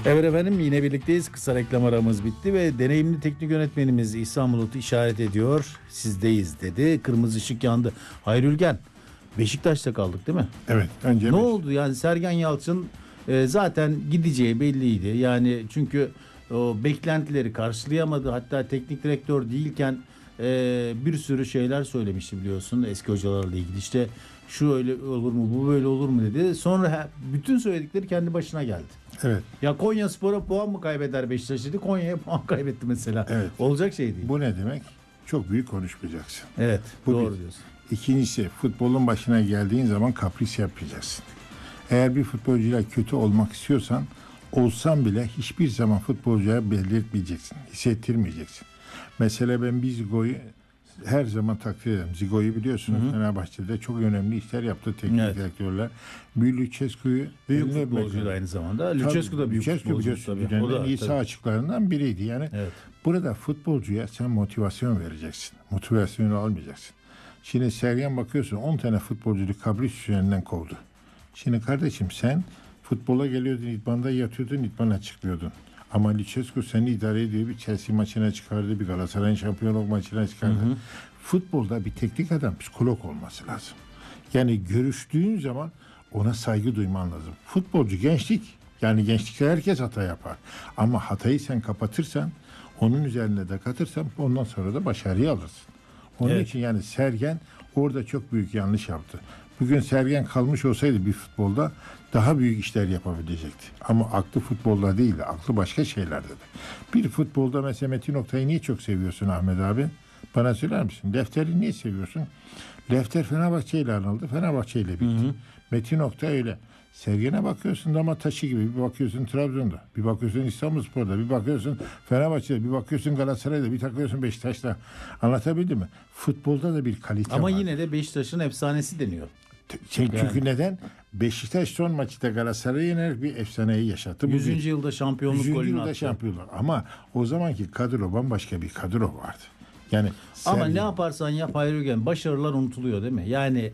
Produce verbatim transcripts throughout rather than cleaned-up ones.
Evet efendim, yine birlikteyiz. Kısa reklam aramız bitti ve deneyimli teknik yönetmenimiz İhsan Bulut işaret ediyor. Sizdeyiz dedi. Kırmızı ışık yandı. Hayır Ülgen, Beşiktaş'ta kaldık değil mi? Evet. Önce Ne Beş- oldu yani? Sergen Yalçın e, zaten gideceği belliydi. Yani çünkü o beklentileri karşılayamadı. Hatta teknik direktör değilken e, bir sürü şeyler söylemişti biliyorsun eski hocalarla ilgili. İşte şu öyle olur mu, bu böyle olur mu dedi. Sonra he- bütün söyledikleri kendi başına geldi. Evet. Ya Konyaspor'a puan mı kaybeder Beşiktaş dedi. Konya'ya puan kaybetti mesela. Evet. Olacak şey değil. Bu ne demek? Çok büyük konuşmayacaksın. Evet, Bu doğru bir. diyorsun. İkincisi, futbolun başına geldiğin zaman kapris yapmayacaksın. Eğer bir futbolcuyla kötü olmak istiyorsan, olsan bile hiçbir zaman futbolcuya belirtmeyeceksin, hissettirmeyeceksin. Mesela ben bir Zigo'yu her zaman takdir ederim. Zigo'yu biliyorsunuz, Hı hı. Fenerbahçe'de çok önemli işler yaptı teknik Evet. direktörler. Bir Lucescu'yu Büyük eline futbolcuydu bırakın. aynı zamanda. Lucescu da büyük Lucescu futbolcu biliyorsun, tabii. dünyanın O da en iyi tabii. sağ açıklarından biriydi. Yani Evet. burada futbolcuya sen motivasyon vereceksin. Motivasyonu almayacaksın. Şimdi Sergen bakıyorsun on tane futbolcuyu kabris üzerinden kovdu. Şimdi kardeşim sen futbola geliyordun, idmanda yatıyordun, idmana çıkıyordun. Ama Lucescu seni idare ediyor, bir Chelsea maçına çıkardı, bir Galatasaray'ın şampiyonluk maçına çıkardı. Hı hı. Futbolda bir teknik adam, psikolog olması lazım. Yani görüştüğün zaman ona saygı duyman lazım. Futbolcu gençlik, yani gençlikte herkes hata yapar. Ama hatayı sen kapatırsan, onun üzerine de katırsan ondan sonra da başarıyı alırsın. Onun Evet. için yani Sergen orada çok büyük yanlış yaptı. Bugün Sergen kalmış olsaydı bir futbolda daha büyük işler yapabilecekti. Ama aklı futbolda değildi. Aklı başka şeylerde de. Bir futbolda mesela Metin Oktay'ı niye çok seviyorsun Ahmet abi? Bana söyler misin? Lefter'i niye seviyorsun? Lefter Fenerbahçe ile anıldı. Fenerbahçe ile bitti. Hı hı. Metin Oktay öyle. Sergen'e bakıyorsun dama taşı gibi. Bir bakıyorsun Trabzon'da. Bir bakıyorsun İstanbulspor'da. Bir bakıyorsun Fenerbahçe'de. Bir bakıyorsun Galatasaray'da. Bir bakıyorsun Beşiktaş'ta. Anlatabildim mi? Futbolda da bir kalite Ama var. yine de Beşiktaş'ın efsanesi deniyor. Çünkü Yani. neden? Beşiktaş son maçta Galatasaray'ı yener, bir efsaneyi yaşattı. Bu yüzüncü bir- yılda şampiyonluk yüzüncü golünü yılda attı. şampiyonlar. Ama o zamanki kadro bambaşka bir kadro vardı. Yani Ama Sergen- ne yaparsan yap Hayır Ülgen, başarılar unutuluyor değil mi? Yani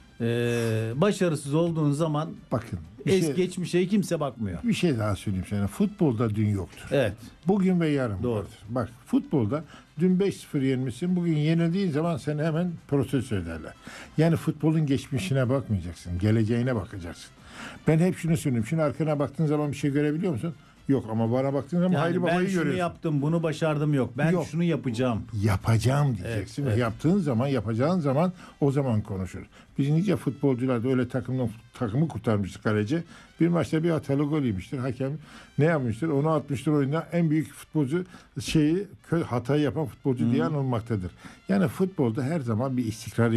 e, başarısız olduğun zaman bakın bir es şey, geçmişe kimse bakmıyor. bir şey daha söyleyeyim sana. Futbolda dün yoktur. Evet. Bugün ve yarın Doğru. vardır. Bak futbolda dün beş sıfır yenmişsin. Bugün yenildiğin zaman seni hemen protesto ederler. Yani futbolun geçmişine bakmayacaksın. Geleceğine bakacaksın. Ben hep şunu söylüyorum. Şimdi arkana baktığın zaman bir şey görebiliyor musun? Yok, ama bana baktığın zaman Hayri Yani ben Baba'yı şunu görüyorsun. yaptım, bunu başardım yok. Ben Yok. şunu yapacağım. Yapacağım diyeceksin. Evet, evet. Yaptığın zaman, yapacağın zaman o zaman konuşur. Biz nice futbolcular da öyle takımdan, takımı kurtarmıştır kaleci. Bir maçta bir hatalı gol yemiştir. Hakem ne yapmıştır? Onu atmıştır oyunda. En büyük futbolcu şeyi, hatayı yapan futbolcu diye anılmaktadır. Yani futbolda her zaman bir istikrar